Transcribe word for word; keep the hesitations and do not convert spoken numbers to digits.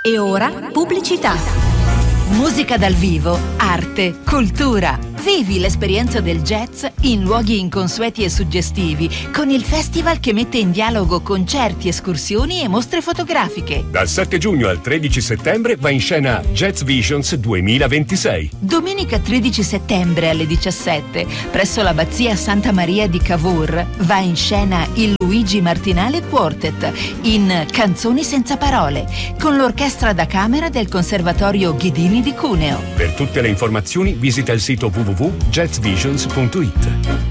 E ora pubblicità. Musica dal vivo, arte, cultura. Vivi l'esperienza del jazz in luoghi inconsueti e suggestivi con il festival che mette in dialogo concerti, escursioni e mostre fotografiche. Dal sette giugno al tredici settembre va in scena Jazz Visions duemilaventisei. Domenica tredici settembre alle diciassette presso l'abbazia Santa Maria di Cavour va in scena il Luigi Martinale Quartet in Canzoni senza parole con l'orchestra da camera del Conservatorio Ghidini di Cuneo. Per tutte le informazioni visita il sito w w w punto jazz visions punto i t.